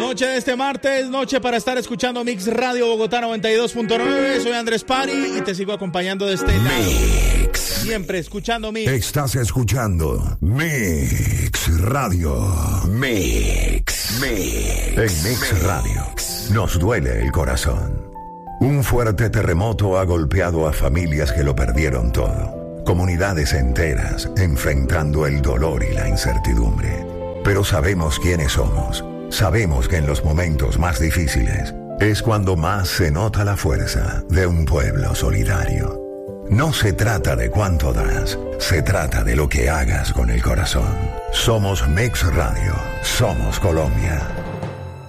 Noche de este martes, noche para estar escuchando Mix Radio Bogotá 92.9. Soy Andrés Pari y te sigo acompañando de este lado. Mix. Siempre escuchando Mix. Estás escuchando Mix Radio. Mix. En Mix Radio nos duele el corazón. Un fuerte terremoto ha golpeado a familias que lo perdieron todo. Comunidades enteras enfrentando el dolor y la incertidumbre. Pero sabemos quiénes somos. Sabemos que en los momentos más difíciles es cuando más se nota la fuerza de un pueblo solidario. No se trata de cuánto das, se trata de lo que hagas con el corazón. Somos Mix Radio, somos Colombia.